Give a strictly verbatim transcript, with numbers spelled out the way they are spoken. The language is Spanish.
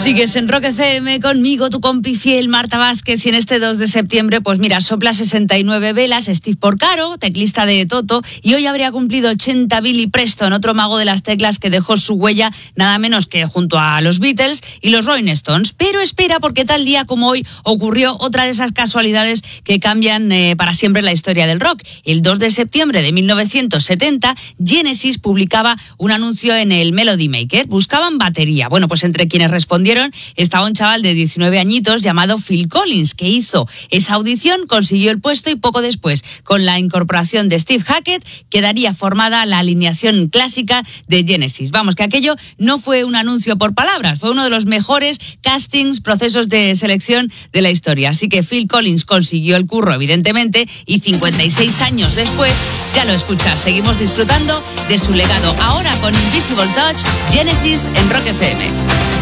Sigues en Rock F M conmigo, tu compi fiel Marta Vázquez, y en este dos de septiembre, pues mira, sopla sesenta y nueve velas Steve Porcaro, teclista de Toto, y hoy habría cumplido ochenta Billy Preston, otro mago de las teclas que dejó su huella nada menos que junto a los Beatles y los Rolling Stones. Pero espera, porque tal día como hoy ocurrió otra de esas casualidades que cambian eh, para siempre la historia del rock. El dos de septiembre de mil novecientos setenta, Genesis publicaba un anuncio en el Melody Maker. Buscaban batería. Bueno, pues entre quienes respondieron estaba un chaval de diecinueve añitos llamado Phil Collins, que hizo esa audición, consiguió el puesto y poco después, con la incorporación de Steve Hackett, quedaría formada la alineación clásica de Genesis. Vamos, que aquello no fue un anuncio por palabras, fue uno de los mejores castings, procesos de selección de la historia. Así que Phil Collins consiguió el curro, evidentemente, y cincuenta y seis años después, ya lo escuchas, seguimos disfrutando de su legado. Ahora con Invisible Touch, Genesis en Rock F M.